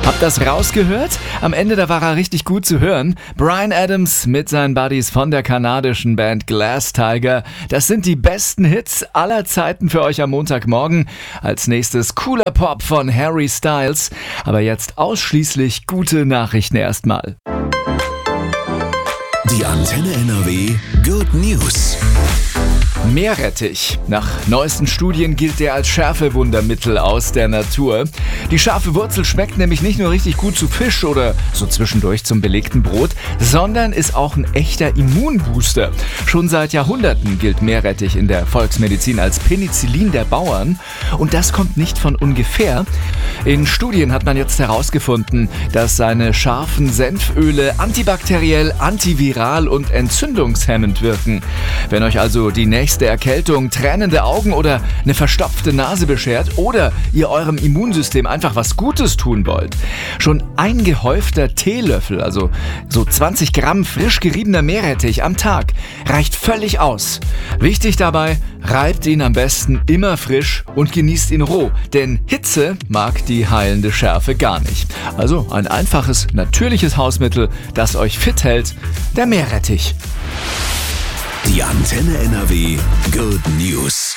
Habt das rausgehört? Am Ende, da war er richtig gut zu hören. Bryan Adams mit seinen Buddies von der kanadischen Band Glass Tiger. Das sind die besten Hits aller Zeiten für euch am Montagmorgen. Als nächstes cooler Pop von Harry Styles. Aber jetzt ausschließlich gute Nachrichten erstmal. Die Antenne NRW Good News. Meerrettich. Nach neuesten Studien gilt der als Schärfewundermittel aus der Natur. Die scharfe Wurzel schmeckt nämlich nicht nur richtig gut zu Fisch oder so zwischendurch zum belegten Brot, sondern ist auch ein echter Immunbooster. Schon seit Jahrhunderten gilt Meerrettich in der Volksmedizin als Penicillin der Bauern. Und das kommt nicht von ungefähr. In Studien hat man jetzt herausgefunden, dass seine scharfen Senföle antibakteriell, antiviral und entzündungshemmend wirken. Wenn euch also die nächste Erkältung, tränende Augen oder eine verstopfte Nase beschert oder ihr eurem Immunsystem einfach was Gutes tun wollt, schon ein gehäufter Teelöffel, also so 20 Gramm frisch geriebener Meerrettich am Tag, reicht völlig aus. Wichtig dabei, reibt ihn am besten immer frisch und genießt ihn roh, denn Hitze mag die heilende Schärfe gar nicht. Also ein einfaches, natürliches Hausmittel, das euch fit hält, der Meerrettich. Die Antenne NRW Good News.